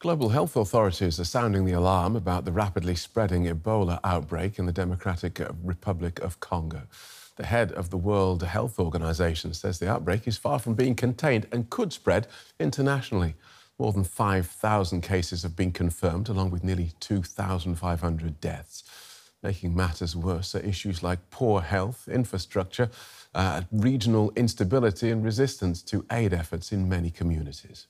Global health authorities are sounding the alarm about the rapidly spreading Ebola outbreak in the Democratic Republic of Congo. The head of the World Health Organization says the outbreak is far from being contained and could spread internationally. More than 5,000 cases have been confirmed, along with nearly 2,500 deaths. Making matters worse are issues like poor health, infrastructure, regional instability and resistance to aid efforts in many communities.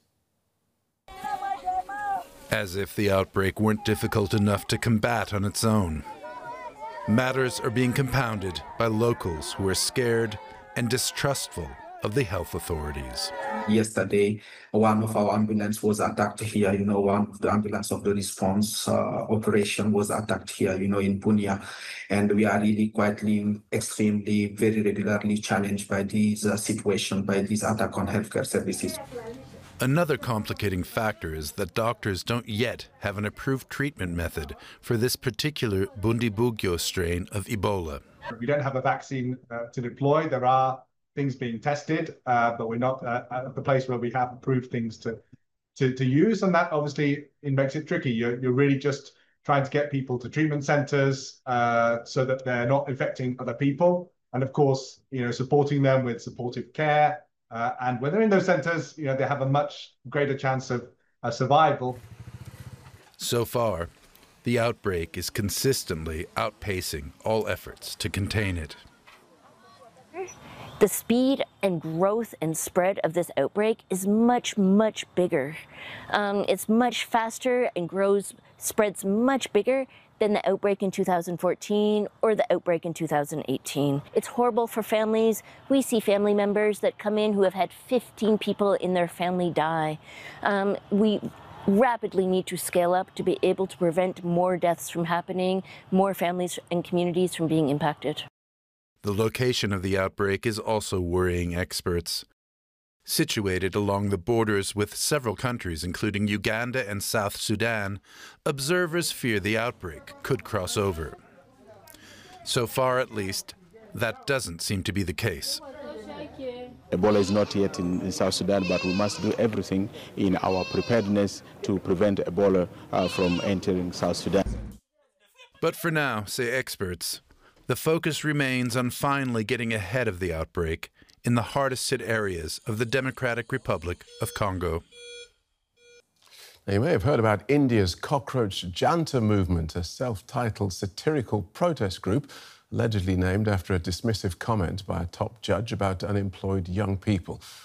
As if the outbreak weren't difficult enough to combat on its own. Matters are being compounded by locals who are scared and distrustful of the health authorities. Yesterday, one of our ambulance was attacked here. One of the ambulance of the response operation was attacked here, in Bunia. And we are really extremely, very regularly challenged by this situation, by this attack on healthcare services. Another complicating factor is that doctors don't yet have an approved treatment method for this particular Bundibugyo strain of Ebola. We don't have a vaccine to deploy. There are things being tested, but we're not at the place where we have approved things to use. And that obviously makes it tricky. You're really just trying to get people to treatment centers so that they're not infecting other people. And of course, supporting them with supportive care. And when they're in those centers, they have a much greater chance of survival. So far, the outbreak is consistently outpacing all efforts to contain it. The speed and growth and spread of this outbreak is much, much bigger. It's much faster and spreads much bigger than the outbreak in 2014 or the outbreak in 2018. It's horrible for families. We see family members that come in who have had 15 people in their family die. We rapidly need to scale up to be able to prevent more deaths from happening, more families and communities from being impacted. The location of the outbreak is also worrying experts. Situated along the borders with several countries, including Uganda and South Sudan, observers fear the outbreak could cross over. So far, at least, that doesn't seem to be the case. Ebola is not yet in South Sudan, but we must do everything in our preparedness to prevent Ebola from entering South Sudan. But for now, say experts, the focus remains on finally getting ahead of the outbreak in the hardest hit areas of the Democratic Republic of Congo. Now, you may have heard about India's Cockroach Janta movement, a self-titled satirical protest group allegedly named after a dismissive comment by a top judge about unemployed young people.